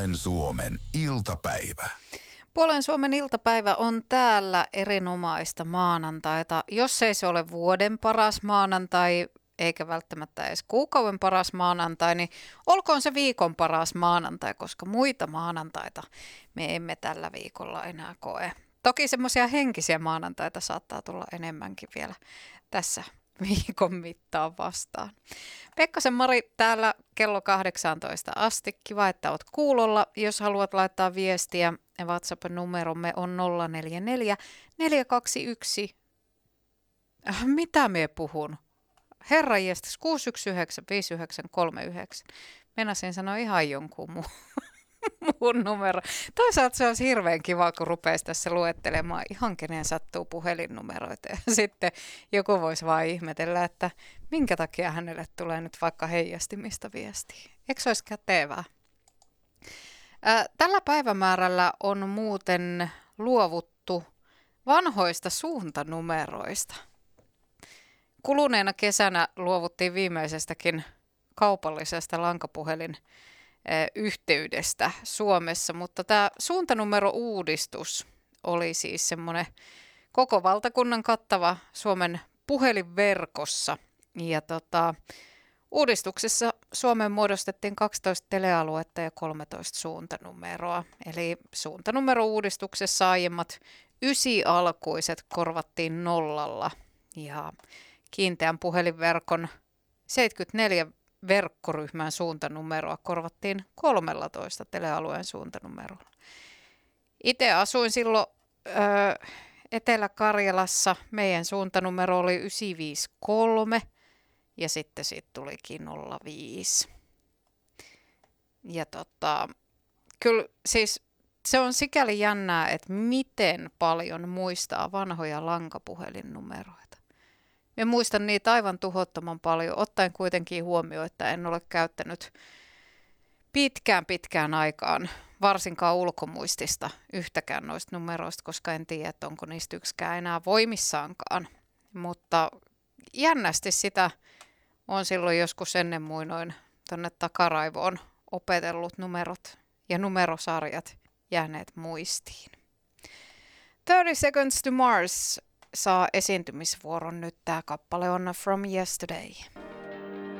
Puolen Suomen iltapäivä. Puolen Suomen iltapäivä on täällä erinomaista maanantaita. Jos ei se ole vuoden paras maanantai, eikä välttämättä edes kuukauden paras maanantai, niin olkoon se viikon paras maanantai, koska muita maanantaita me emme tällä viikolla enää koe. Toki semmoisia henkisiä maanantaita saattaa tulla enemmänkin vielä tässä viikon mittaan vastaan. Pekkasen Mari täällä kello 18 asti. Kiva, että oot kuulolla. Jos haluat laittaa viestiä, WhatsApp-numeromme on 044 421. Mitä me puhun? Herranjestas, 619 5939. Meinasin sanoa ihan jonkun muun numero. Toisaalta se olisi hirveän kiva, kun rupeaisi tässä luettelemaan ihan kenen sattuu puhelinnumeroita. Ja sitten joku voisi vaan ihmetellä, että minkä takia hänelle tulee nyt vaikka heijastimista viestiä. Eikö se olisi kätevää? Tällä päivämäärällä on muuten luovuttu vanhoista suuntanumeroista. Kuluneena kesänä luovuttiin viimeisestäkin kaupallisesta lankapuhelin yhteydestä Suomessa, mutta tämä suuntanumero-uudistus oli siis semmoinen koko valtakunnan kattava Suomen puhelinverkossa. Ja uudistuksessa Suomeen muodostettiin 12 telealuetta ja 13 suuntanumeroa. Eli suuntanumero-uudistuksessa aiemmat 9-alkuiset korvattiin 0 ja kiinteän puhelinverkon 74 verkkoryhmän suuntanumeroa korvattiin 13 telealueen suuntanumerolla. Itse asuin silloin Etelä-Karjalassa. Meidän suuntanumero oli 953 ja sitten siitä tulikin 05. Ja kyllä siis se on sikäli jännää, että miten paljon muistaa vanhoja lankapuhelinnumeroita. Mä muistan niitä aivan tuhottoman paljon, ottaen kuitenkin huomioon, että en ole käyttänyt pitkään aikaan, varsinkaan ulkomuistista, yhtäkään noista numeroista, koska en tiedä, että onko niistä yksikään enää voimissaankaan. Mutta jännästi sitä on silloin joskus ennen muinoin tuonne takaraivoon opetellut numerot ja numerosarjat jääneet muistiin. 30 Seconds to Mars saa esiintymisvuoron nyt. Tämä kappale on From Yesterday.